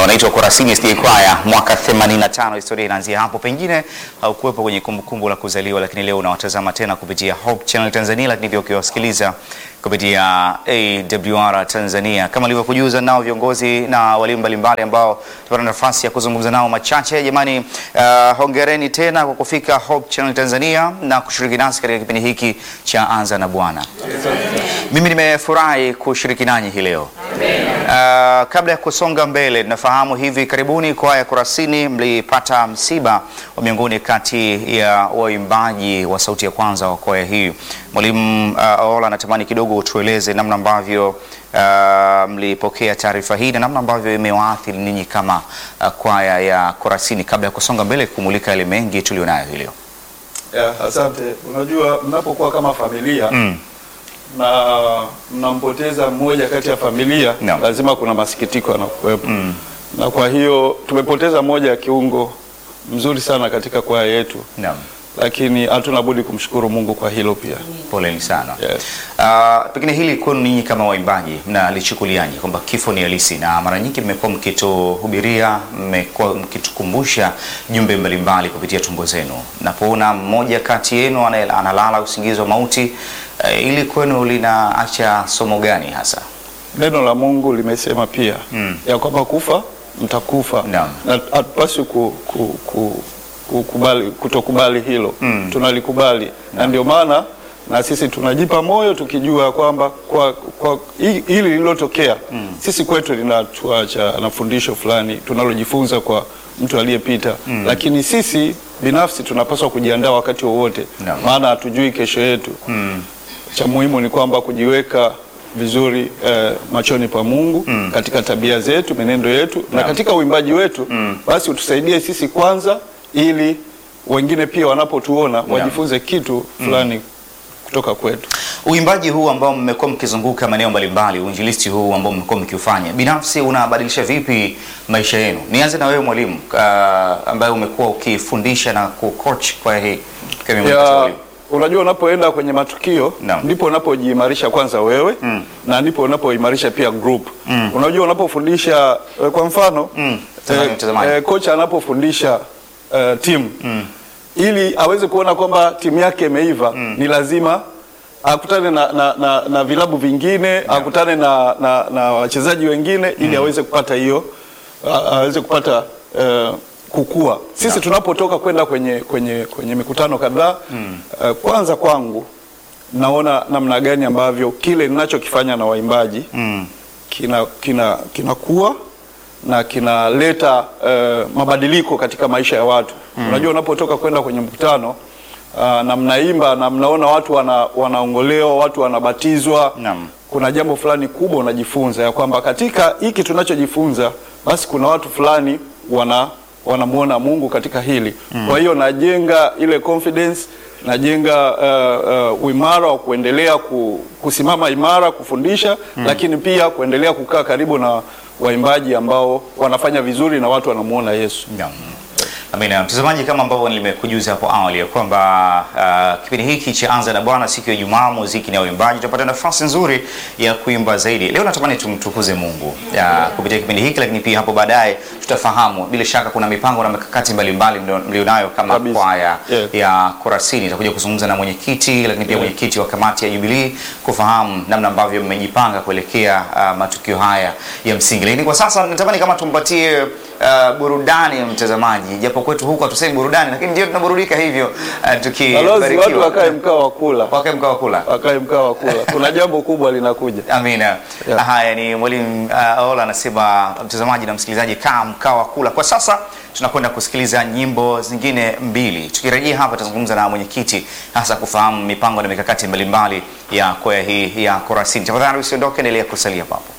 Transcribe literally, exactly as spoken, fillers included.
wanaitwa Kurasini S D A Choir, mwaka themanini na tano. Historia inaanzia hapo. Pengine haukuwepo kwenye kumbukumbu la kuzaliwa, lakini leo unawatazama tena kupitia Hope Channel Tanzania, lakini pia ukiwasikiliza kupitia A W R Tanzania. Kama nilivyokujuza, nao viongozi na walimu mbalimbali ambao tupata nafasi ya kuzungumza nao machache. Jamani, uh, hongereni tena kwa kufika Hope Channel Tanzania na kushiriki nasi katika kipindi hiki cha Anza na Bwana. Mimi nimefurahi kushiriki nanyi hii leo. Uh, kabla ya kusonga mbele, tunafahamu hivi karibuni kwaya ya Kurasini mlipata msiba wa miongoni kati ya waimbaji wa sauti ya kwanza wa kwaya hii. Mwalimu uh, Ola, natamani kidogo utueleze namna ambavyo uh, mlipokea taarifa hii na namna ambavyo imewaathiri ninyi kama uh, kwaya ya Kurasini, kabla ya kusonga mbele kumulika yale mengi tulionayo hii leo. Yeah, asante. Unajua, mnapokuwa kama familia mm. na mnampoteza mmoja kati ya familia no. lazima kuna masikitiko yanakuwepo mm. na kwa hiyo tumepoteza mmoja ya kiungo mzuri sana katika kwaya yetu no. lakini hatuna budi kumshukuru Mungu kwa hilo pia. Poleni sana. Yes. Uh, pengine hili kwenu ninyi kama waimbaji mnalichukuliaje kwamba kifo ni halisi, na mara nyingi mmekuwa mkituhubiria, mmekuwa mkitukumbusha jumbe mbalimbali kupitia tumbo zenu. Napoona mmoja kati yenu analala usingizi wa mauti, uh, ili kwenu linaacha somo gani hasa? Neno la Mungu limesema pia mm. ya kwamba kufa mtakufa no. na hatupaswi ku, ku, ku kukubali kutokubali hilo mm. tunalikubali no. na ndio maana na sisi tunajipa moyo tukijua kwamba kwa, kwa hili lililotokea mm. sisi kwetu linatuacha na fundisho fulani tunalojifunza kwa mtu aliyepita mm. lakini sisi binafsi tunapaswa kujiandaa wakati wowote no. maana hatujui kesho yetu mm. cha muhimu ni kwamba kujiweka vizuri eh, machoni pa Mungu mm. katika tabia zetu, menendo yetu no. na katika uimbaji wetu mm. basi utusaidie sisi kwanza, ili wengine pia wanapotuona yeah. wajifunze kitu fulani mm. kutoka kwetu. Uimbaji huu ambao mmekuwa mkizunguka maeneo mbalimbali, uinjilisti huu ambao mmekuwa mkiufanya, binafsi unabadilisha vipi maisha yenu? Nianze na wewe mwalimu, uh, ambaye umekuwa ukifundisha na kucoach kwa hii kama mwalimu. Unajua, unapoenda kwenye matukio no. ndipo unapojiimarisha kwanza wewe mm. na ndipo unapoimarisha pia group. Mm. Unajua, unapofundisha kwa mfano mm. eh, eh, kocha anapofundisha Uh, timu mm. ili aweze kuona kwamba timu yake imeiva mm. ni lazima akutane na, na, na, na vilabu vingine yeah. akutane na, na, na wachezaji wengine mm. ili aweze kupata hiyo aweze kupata uh, kukua. Sisi yeah. tunapotoka kwenda kwenye, kwenye, kwenye mikutano kadhaa mm. uh, kwanza kwangu naona namna gani ambavyo kile ninachokifanya na waimbaji mm. kina kina kinakuwa na kinaleta uh, mabadiliko katika maisha ya watu. Mm. Unajua, unapotoka kwenda kwenye mkutano uh, na mnaimba na mnaona watu wana, wanaongolewa, watu wanabatizwa, mm. kuna jambo fulani kubwa unajifunza ya kwamba katika hiki tunachojifunza basi kuna watu fulani wana wanamuona Mungu katika hili. Mm. Kwa hiyo najenga ile confidence, najenga uh, uh, uimara wa kuendelea kusimama imara kufundisha, mm. lakini pia kuendelea kukaa karibu na waimbaji ambao wanafanya vizuri na watu wanamuona Yesu. Yeah. Amina. Mtazamaji, kama ambavyo nimekujuza hapo awali ya kwamba uh, kipindi hiki cha Anza na Bwana siku ya Ijumaa, muziki na uimbaji, tutapata nafasi nzuri ya kuimba zaidi. Leo natamani tumtukuze Mungu ya kupitia kipindi hiki, lakini pia hapo baadaye tutafahamu bila shaka kuna mipango na mikakati mbalimbali mlionayo kama kwaya yeah. ya Kurasini. Tutakuja kuzungumza na mwenyekiti, lakini pia yeah. mwenyekiti wa kamati ya Jubilee kufahamu namna ambavyo mmejipanga kuelekea uh, matukio haya ya msingi. Lakini kwa sasa natamani kama tumpatie uh, burudani ya mtazamaji, japo kwetu huko hatusemi burudani, lakini ndio tunaburudika hivyo uh, tukibarikiwa. Watu wakae mkao wa kula. Wakae mkao wa kula. Wakae mkao wa kula. Kuna jambo kubwa linakuja. Amina. Yeah. Haya ni mwalimu uh, Ola anasema mtazamaji na msikilizaji, kaa mkao wa kula. Kwa sasa tunakwenda kusikiliza nyimbo zingine mbili. Tukirejea hapa tutazungumza na mwenyekiti hasa kufahamu mipango na mikakati mbalimbali ya kwaya hii ya Kurasini. Tafadhali usiondoke, endelea kusalia hapo.